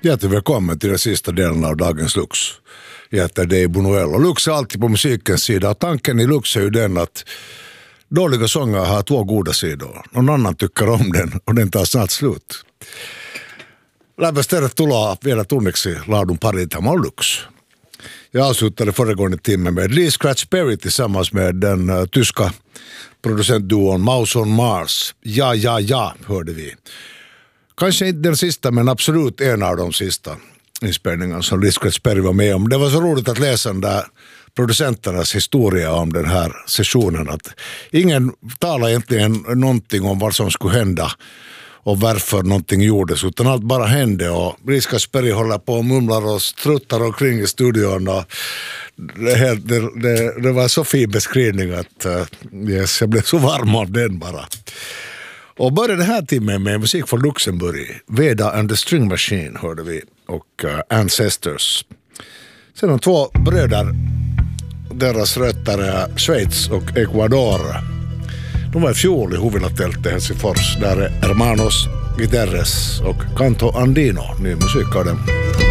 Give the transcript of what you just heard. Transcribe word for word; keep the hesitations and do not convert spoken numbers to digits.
Jättevälkommen till den sista delen av dagens Lux. Jag heter Dave Bonoel och Lux är alltid på musikens sida. Och tanken i Lux är ju den att dåliga sånger har två goda sidor. Någon annan tycker om den och den tar snart slut. Lämpäs tervetuloa vielä tunniksi laadun pariin. Tämä on Lux. Jag avslutade föregående timme med Lee Scratch Perry tillsammans med den uh, tyska producentduon Mouse on Mars. Ja, ja, ja, hörde vi. Kanske inte den sista, men absolut en av de sista inspelningarna som Lee Scratch Perry var med om. Det var så roligt att läsa den där producenternas historia om den här sessionen. Att ingen talar egentligen någonting om vad som skulle hända och varför någonting gjordes, utan allt bara hände. Och Lee Scratch Perry håller på och mumlar och struttar omkring i studion. Och det, det, det, det var en så fin beskrivning att uh, yes, jag blev så varm av den bara. Och började den här timmen med musik från Luxemburg. Veda and the String Machine hörde vi. Och uh, Ancestors. Sen de två bröder. Deras rötter är Schweiz och Ecuador. De var i fjol i Huvilatältet i Helsingfors. Där är Hermanos Guterres och Canto Andino. Ny musik av dem.